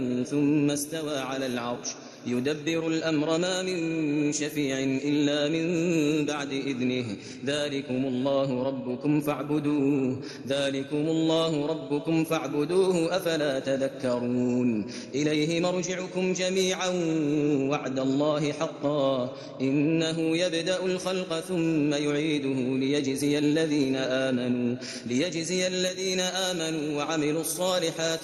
ثم استوى على العرش يدبر الأمر ما من شفيع إلا من بعد إذنه ذلكم الله ربكم فاعبدوه أفلا تذكرون إليه مرجعكم جميعا وعد الله حقا إنه يبدأ الخلق ثم يعيده ليجزي الذين آمنوا وعملوا الصالحات